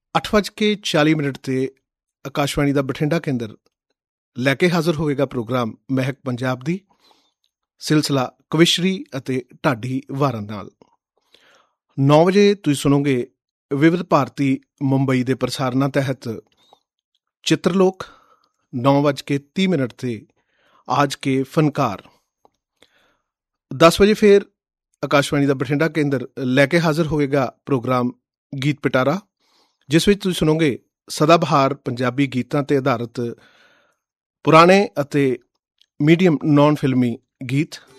8:40 ਤੇ ਆਕਾਸ਼ਵਾਣੀ ਦਾ ਬਠਿੰਡਾ ਕੇਂਦਰ ਲੈ ਕੇ ਹਾਜ਼ਰ ਹੋਵੇਗਾ ਪ੍ਰੋਗਰਾਮ ਮਹਿਕ ਪੰਜਾਬ ਦੀ ਸਿਲਸਿਲਾ ਕਵਿਸ਼ਰੀ ਅਤੇ ਢਾਡੀ ਵਾਰਾਂ ਨਾਲ। 9 ਵਜੇ ਤੁਸੀਂ ਸੁਣੋਗੇ ਵਿਵਿਧ ਭਾਰਤੀ ਮੁੰਬਈ ਦੇ ਪ੍ਰਸਾਰਨਾਂ ਤਹਿਤ ਚਿੱਤਰਲੋਕ। 9:30 ਤੇ ਆਜ ਕੇ ਫਨਕਾਰ। 10 ਵਜੇ ਫਿਰ ਆਕਾਸ਼ਵਾਣੀ ਦਾ ਬਠਿੰਡਾ ਕੇਂਦਰ ਲੈ ਕੇ ਹਾਜ਼ਰ ਹੋਵੇਗਾ ਪ੍ਰੋਗਰਾਮ ਗੀਤ ਪਿਟਾਰਾ, ਜਿਸ ਵਿੱਚ ਤੁਸੀਂ ਸੁਣੋਗੇ ਸਦਾਬਹਾਰ ਪੰਜਾਬੀ ਗੀਤਾਂ ਤੇ ਆਧਾਰਿਤ ਪੁਰਾਣੇ ਅਤੇ ਮੀਡੀਅਮ ਨੌਨ ਫਿਲਮੀ ਗੀਤ।